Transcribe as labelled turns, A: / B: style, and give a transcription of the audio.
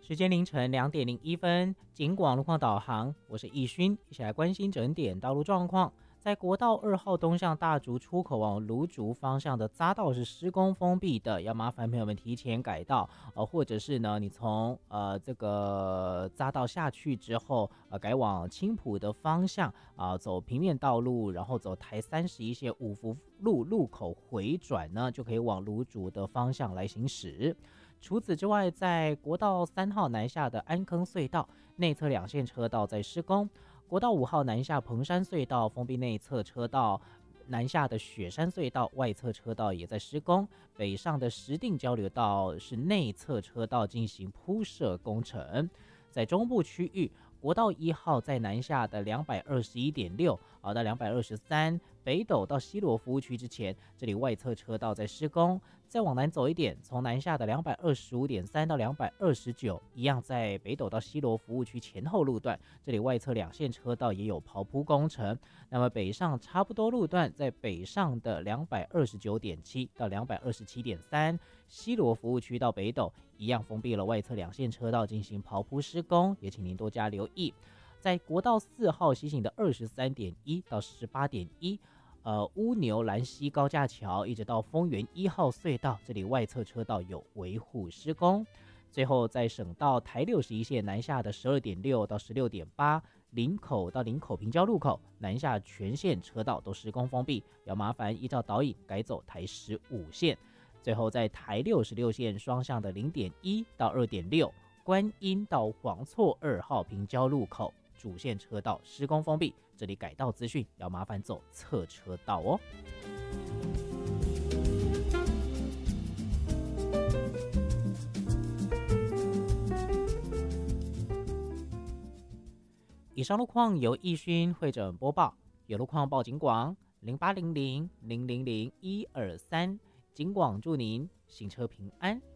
A: 时间凌晨2:01，警广路况导航，我是易勋，一起来关心整点道路状况。在国道2号东向大竹出口往芦竹方向的匝道是施工封闭的，要麻烦朋友们提前改道，或者是呢，你从这个匝道下去之后，改往青埔的方向走平面道路，然后走台31线五福路路口回转呢，就可以往芦竹的方向来行驶。除此之外，在国道3号南下的安坑隧道内侧2线车道在施工，国道5号南下蓬山隧道封闭内侧车道，南下的雪山隧道外侧车道也在施工，北上的石碇交流道是内侧车道进行铺设工程。在中部区域，国道1号在南下的221.6到223，北斗到西螺服务区之前，这里外侧车道在施工。再往南走一点，从南下的225.3到229，一样在北斗到西螺服务区前后路段，这里外侧2线车道也有刨铺工程。那么北上差不多路段，在北上的229.7到227.3，西螺服务区到北斗一样封闭了外侧2线车道进行刨铺施工，也请您多加留意。在国道4号西行的23.1到18.1，乌牛兰溪高架桥一直到丰原1号隧道，这里外侧车道有维护施工。最后在省道台61线南下的12.6到16.8，林口到林口平交路口南下全线车道都施工封闭，要麻烦依照导引改走台15线。最后在台66线双向的0.1到2.6，观音到黄厝2号平交路口主线车道施工封闭，这里改道资讯要麻烦走侧车道哦。以上路况由易勋会诊播报，有路况报警广0800000123，警广祝您行车平安。